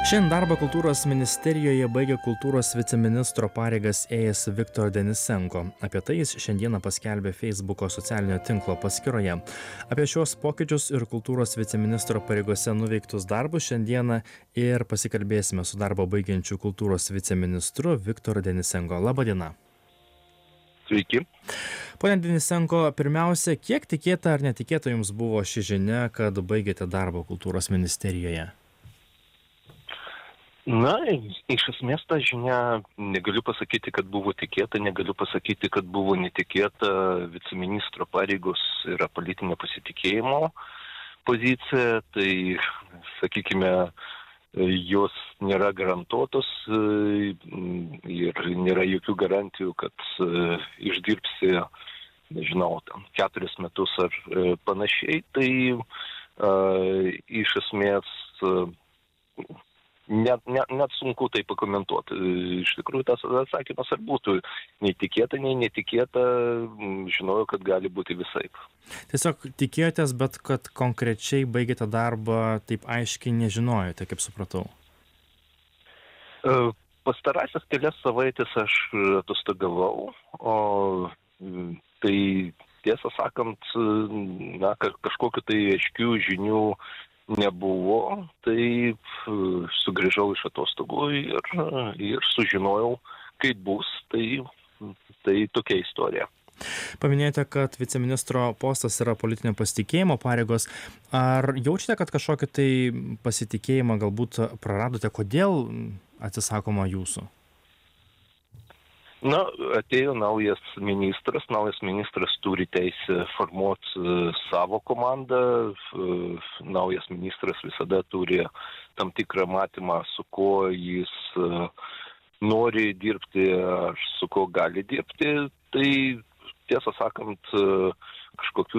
Šiandien darbą kultūros ministerijoje baigė kultūros viceministro pareigas ėjęs Viktor Denisenko. Apie tai jis šiandieną paskelbė Facebooko socialinio tinklo paskyroje. Apie šios pokyčius ir kultūros viceministro pareigose nuveiktus darbus šiandieną ir pasikalbėsime su darbą baigiančiu kultūros viceministru Viktoru Denisenko. Labą dieną. Sveiki. Pone Denisenko, pirmiausia, kiek tikėta ar netikėta jums buvo ši žinia, kad baigėte darbą kultūros ministerijoje? Na, iš esmės tą žinia negaliu pasakyti, kad buvo tikėta, negaliu pasakyti, kad buvo netikėta. Viceministro pareigos yra politinio pasitikėjimo pozicija, tai, sakykime, jos nėra garantuotos ir nėra jokių garantijų, kad išdirbsi, nežinau, 4 metus ar panašiai. Tai iš esmės net sunku tai pakomentuoti. Iš tikrųjų, tas atsakymas ar būtų netikėta, netikėta, žinojau, kad gali būti visaip. Tiesiog tikėjotės, bet kad konkrečiai baigėte darbą, taip aiškiai nežinojote, kaip supratau. Pastarąsias kelias savaitės aš atostogavau, o tai tiesą sakant, na, kažkokiu tai aiškių žinių nebuvo, tai sugrįžau iš atostogų ir sužinojau, kaip bus, tai tokia istorija. Paminėjote, kad viceministro postas yra politinio pasitikėjimo pareigos. Ar jaučiate, kad kažkokį tai pasitikėjimą galbūt praradote? Kodėl atsisakoma jūsų? Na, atėjo naujas ministras turi teisę formuoti savo komandą, naujas ministras visada turi tam tikrą matymą, su kuo jis nori dirbti, ar su kuo gali dirbti. Tai tiesą sakant,